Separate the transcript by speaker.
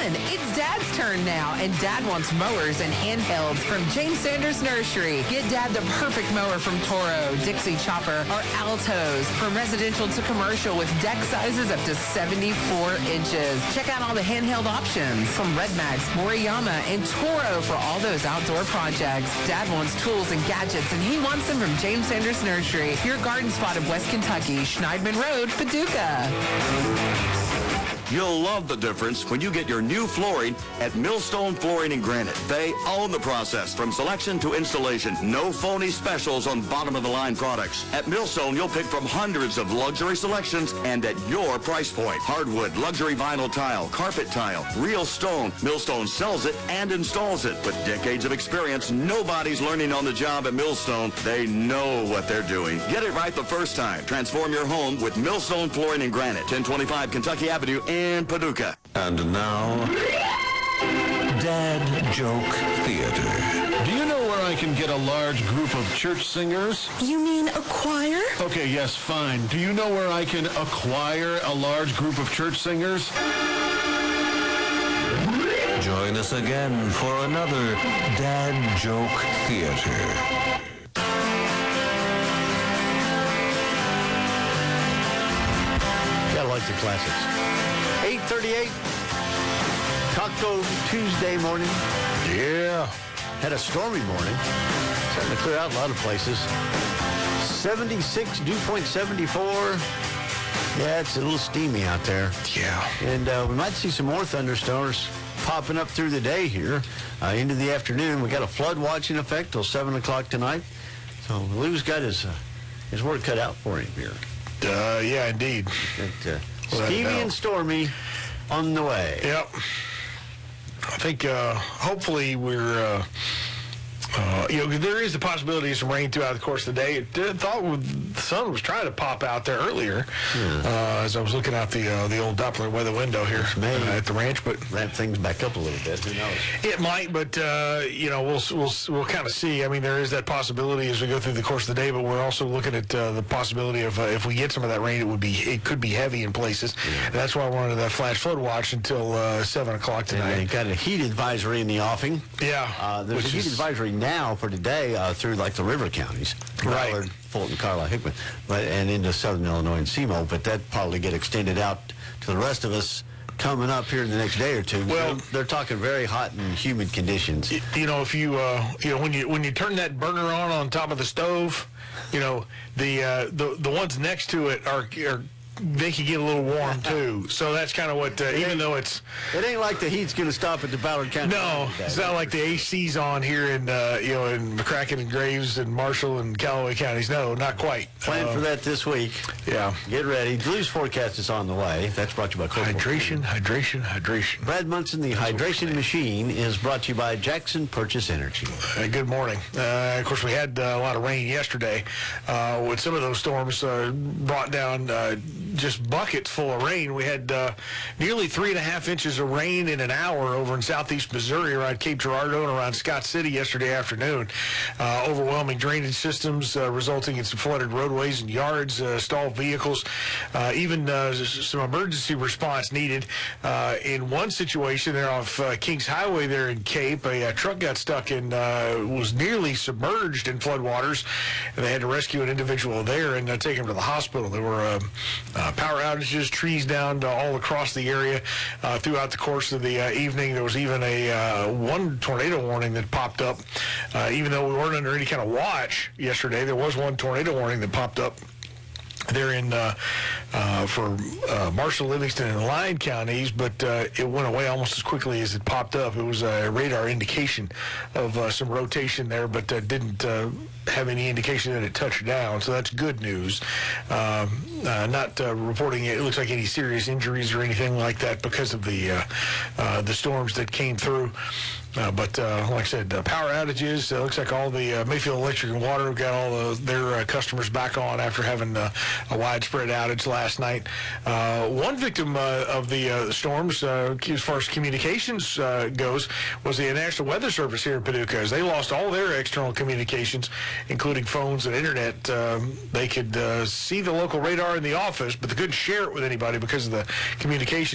Speaker 1: fun. It's Dad's turn now, and Dad wants mowers and handhelds from James Sanders Nursery. Get Dad the perfect mower from Toro, Dixie Chopper, or Altos. From residential to commercial with deck sizes up to 74 inches. Check out all the handheld options from Redmax, Moriyama, and Toro for all those outdoor projects. Dad wants tools and gadgets, and he wants them from James Sanders Nursery. Your garden spot of West Kentucky, Schneidman Road, Paducah.
Speaker 2: You'll love the difference when you get your new flooring at Millstone Flooring and Granite. They own the process from selection to installation. No phony specials on bottom-of-the-line products. At Millstone, you'll pick from hundreds of luxury selections and at your price point. Hardwood, luxury vinyl tile, carpet tile, real stone. Millstone sells it and installs it. With decades of experience, nobody's learning on the job at Millstone. They know what they're doing. Get it right the first time. Transform your home with Millstone Flooring and Granite, 1025 Kentucky Avenue in Paducah.
Speaker 3: And now, Dad Joke Theater.
Speaker 4: Do you know where I can get a large group of church singers?
Speaker 5: You mean a choir?
Speaker 4: Okay, yes, fine. Do you know where I can acquire a large group of church singers?
Speaker 3: Join us again for another Dad Joke Theater.
Speaker 6: Gotta like the classics. 8:38, Taco Tuesday morning.
Speaker 4: Yeah.
Speaker 6: Had a stormy morning. Starting to clear out a lot of places. 76, dew point 74. Yeah, it's a little steamy out there.
Speaker 4: Yeah.
Speaker 6: And we might see some more thunderstorms popping up through the day here into the afternoon. We got a flood watch in effect till 7 o'clock tonight. So Lou's got his work cut out for him here.
Speaker 4: Yeah, indeed.
Speaker 6: Steamy and stormy on the way.
Speaker 4: Yep. I think hopefully we're, there is the possibility of some rain throughout the course of the day. I thought the sun was trying to pop out there earlier as I was looking out the old Doppler weather window here at the ranch. But
Speaker 6: ramp things back up a little bit. Who knows?
Speaker 4: It might, but we'll kind of see. I mean, there is that possibility as we go through the course of the day. But we're also looking at the possibility of if we get some of that rain, it could be heavy in places. Yeah. And that's why I wanted that flash flood watch until 7 o'clock tonight.
Speaker 6: And they got a heat advisory in the offing.
Speaker 4: Yeah,
Speaker 6: there's a heat advisory now for today through like the river counties,
Speaker 4: right?
Speaker 6: Ballard, Fulton, Carlisle, Hickman, and into southern Illinois and SEMO. But that probably get extended out to the rest of us coming up here in the next day or two. Well, they're talking very hot and humid conditions.
Speaker 4: If you when you turn that burner on top of the stove, the ones next to it are they can get a little warm too. So that's kind of what, even though it
Speaker 6: ain't like the heat's going to stop at the Ballard County.
Speaker 4: No, it's not like the AC's on here in McCracken and Graves and Marshall and Callaway counties. No, not quite.
Speaker 6: Plan for that this week.
Speaker 4: Yeah.
Speaker 6: Get ready. Blues forecast is on the way. That's brought to you by
Speaker 4: Hydration.
Speaker 6: Brad Munson, the Hydration Machine, is brought to you by Jackson Purchase Energy.
Speaker 4: Good morning. Of course, we had a lot of rain yesterday. With some of those storms brought down just buckets full of rain. We had nearly 3.5 inches of rain in an hour over in southeast Missouri around Cape Girardeau and around Scott City yesterday afternoon. Overwhelming drainage systems resulting in some flooded roadways and yards, stalled vehicles, even some emergency response needed. In one situation there off Kings Highway there in Cape, a truck got stuck and was nearly submerged in floodwaters, and they had to rescue an individual there and take him to the hospital. There were power outages, trees down all across the area throughout the course of the evening. There was even one tornado warning that popped up. Even though we weren't under any kind of watch yesterday, there was one tornado warning that popped up there in for Marshall, Livingston, and Lyon counties, but it went away almost as quickly as it popped up. It was a radar indication of some rotation there, but didn't have any indication that it touched down, so that's good news. Not reporting it looks like any serious injuries or anything like that because of the storms that came through. But like I said, power outages. Looks like all the Mayfield Electric and Water got all their customers back on after having a widespread outage last night. One victim of the storms, as far as communications goes, was the National Weather Service here in Paducah. As they lost all their external communications, including phones and internet. They could see the local radar in the office, but they couldn't share it with anybody because of the communication